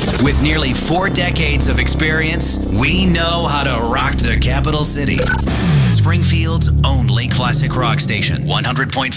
With nearly 4 decades of experience, we know how to rock the capital city. Springfield's only classic rock station, 100.5